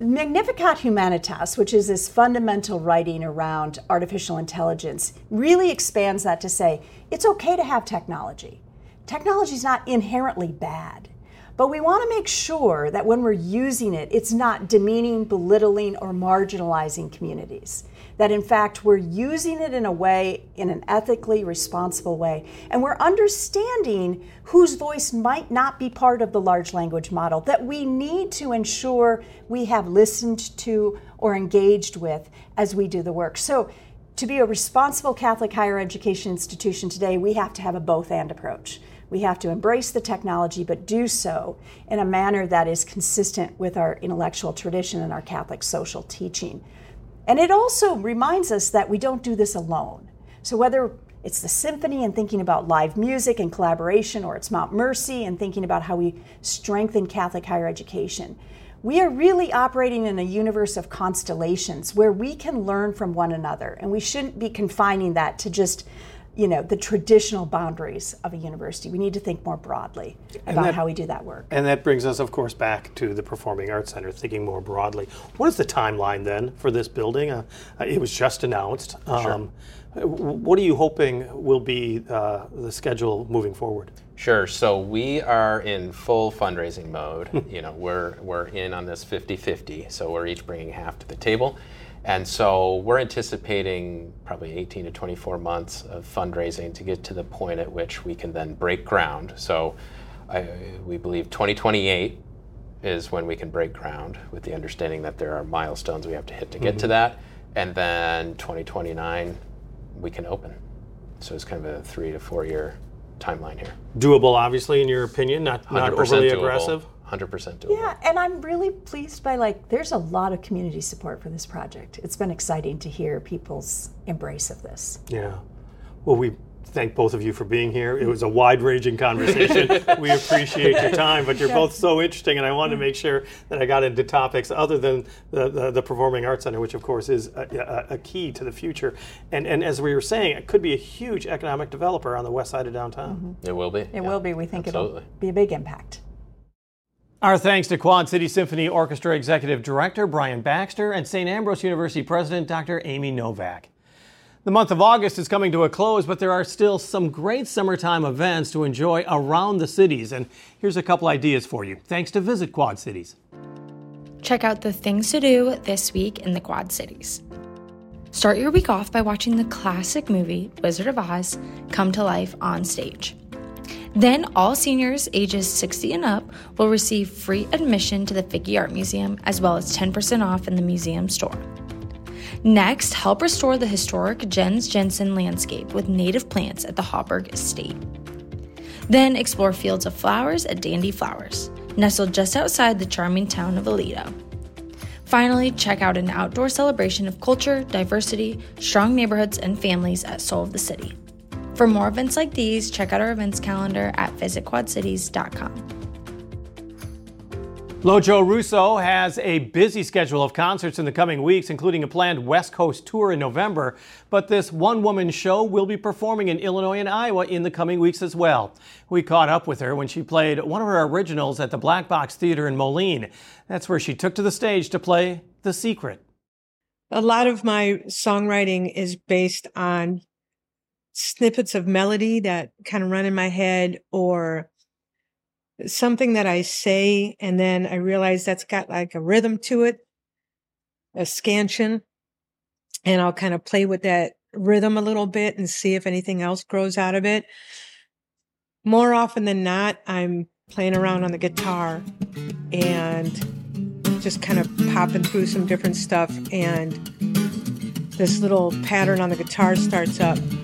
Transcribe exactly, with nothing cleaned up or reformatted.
Magnificat Humanitas, which is this fundamental writing around artificial intelligence, really expands that to say it's okay to have technology. Technology is not inherently bad, but we want to make sure that when we're using it, it's not demeaning, belittling, or marginalizing communities. That in fact, we're using it in a way, in an ethically responsible way, and we're understanding whose voice might not be part of the large language model, that we need to ensure we have listened to or engaged with as we do the work. So to be a responsible Catholic higher education institution today, we have to have a both-and approach. We have to embrace the technology, but do so in a manner that is consistent with our intellectual tradition and our Catholic social teaching. And it also reminds us that we don't do this alone. So whether it's the symphony and thinking about live music and collaboration, or it's Mount Mercy and thinking about how we strengthen Catholic higher education, we are really operating in a universe of constellations where we can learn from one another. And we shouldn't be confining that to just, you know, the traditional boundaries of a university. We need to think more broadly about that, how we do that work. And that brings us, of course, back to the Performing Arts Center, thinking more broadly. What is the timeline then for this building? Uh, it was just announced. Um, sure. What are you hoping will be uh, the schedule moving forward? Sure. So we are in full fundraising mode. you know, we're we're in on this fifty-fifty. So we're each bringing half to the table. And so we're anticipating probably eighteen to twenty-four months of fundraising to get to the point at which we can then break ground. So I, we believe twenty twenty-eight is when we can break ground, with the understanding that there are milestones we have to hit to get mm-hmm. to that. And then twenty twenty-nine, we can open. So it's kind of a three to four year timeline here. Doable, obviously, in your opinion, not, not overly doable. aggressive? one hundred percent doable. Yeah, and I'm really pleased by, like, there's a lot of community support for this project. It's been exciting to hear people's embrace of this. Yeah. Well, we thank both of you for being here. It was a wide-ranging conversation. We appreciate your time, but you're sure. both so interesting, and I wanted to make sure that I got into topics other than the, the, the Performing Arts Center, which, of course, is a, a, a key to the future. And, and as we were saying, it could be a huge economic developer on the west side of downtown. Mm-hmm. It will be. It yeah. will be. We think Absolutely. It'll be a big impact. Our thanks to Quad City Symphony Orchestra Executive Director Brian Baxter and Saint Ambrose University President Doctor Amy Novak. The month of August is coming to a close, but there are still some great summertime events to enjoy around the cities. And here's a couple ideas for you, thanks to Visit Quad Cities. Check out the things to do this week in the Quad Cities. Start your week off by watching the classic movie Wizard of Oz come to life on stage. Then all seniors ages sixty and up will receive free admission to the Figge Art Museum, as well as ten percent off in the museum store. Next, help restore the historic Jens Jensen landscape with native plants at the Hauberg Estate. Then explore fields of flowers at Dandy Flowers, nestled just outside the charming town of Aledo. Finally, check out an outdoor celebration of culture, diversity, strong neighborhoods, and families at Soul of the City. For more events like these, check out our events calendar at visit quad cities dot com. Lojo Russo has a busy schedule of concerts in the coming weeks, including a planned West Coast tour in November. But this one-woman show will be performing in Illinois and Iowa in the coming weeks as well. We caught up with her when she played one of her originals at the Black Box Theater in Moline. That's where she took to the stage to play The Secret. A lot of my songwriting is based on snippets of melody that kind of run in my head, or something that I say, and then I realize that's got like a rhythm to it, a scansion, and I'll kind of play with that rhythm a little bit and see if anything else grows out of it. More often than not, I'm playing around on the guitar and just kind of popping through some different stuff, and this little pattern on the guitar starts up.